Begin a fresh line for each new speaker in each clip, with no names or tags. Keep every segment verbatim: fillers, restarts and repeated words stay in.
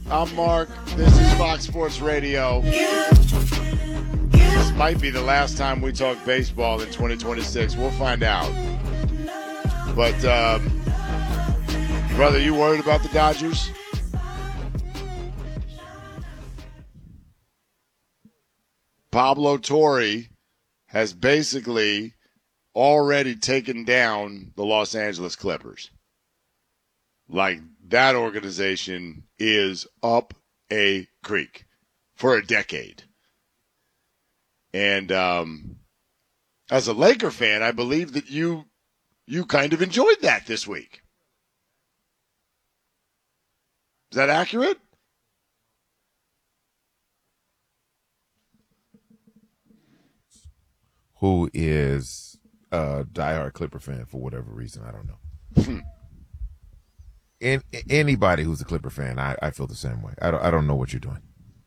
I'm Mark. This is Fox Sports Radio. This might be the last time we talk baseball in twenty twenty-six. We'll find out. But, um, brother, you worried about the Dodgers? Pablo Torre has basically already taken down the Los Angeles Clippers. Like, that organization is up a creek for a decade. And um, as a Laker fan, I believe that you you kind of enjoyed that this week. Is that accurate?
Who is a diehard Clipper fan for whatever reason, I don't know. In, anybody who's a Clipper fan, I, I feel the same way. I don't, I don't know what you're doing.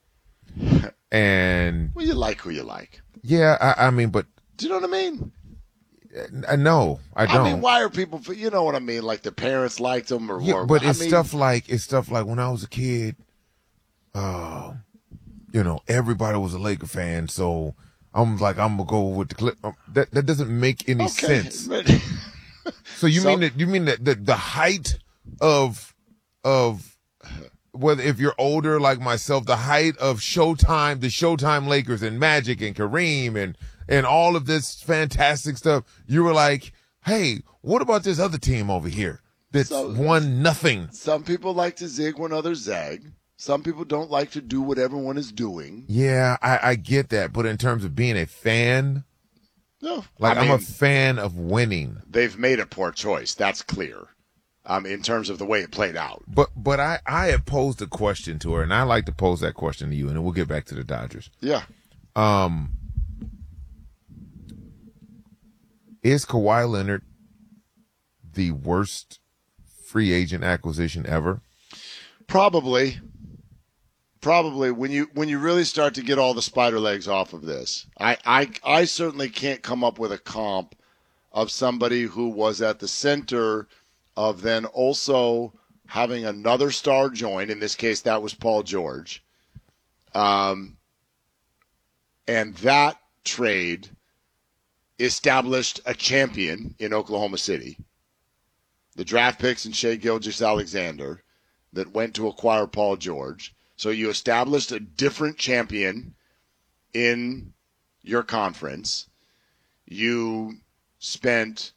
And
well, you like who you like.
Yeah, I, I mean, but
do you know what I mean?
Uh, no, I don't.
I mean, why are people? You know what I mean? Like the parents liked them, or
yeah,
or,
but it's
I mean,
stuff like it's stuff like when I was a kid. Uh, you know, everybody was a Laker fan, so I'm like, I'm gonna go with the Clip. Um, that that doesn't make any
okay,
sense.
But
so you
some,
mean that you mean that the, the height of of whether if you're older like myself, the height of Showtime, the Showtime Lakers and Magic and Kareem and and all of this fantastic stuff, you were like, hey, what about this other team over here that's so, won nothing?
Some people like to zig when others zag. Some people don't like to do what everyone is doing.
Yeah, I, I get that. But in terms of being a fan,
no,
like
I mean,
I'm a fan of winning.
They've made a poor choice. That's clear. Um, in terms of the way it played out.
But but I, I have posed a question to her, and I like to pose that question to you, and then we'll get back to the Dodgers.
Yeah.
Um, is Kawhi Leonard the worst free agent acquisition ever?
Probably. Probably. When you when you really start to get all the spider legs off of this. I, I, I certainly can't come up with a comp of somebody who was at the center of then also having another star join. In this case, that was Paul George. Um, and that trade established a champion in Oklahoma City. The draft picks and Shai Gilgeous-Alexander that went to acquire Paul George. So you established a different champion in your conference. You spent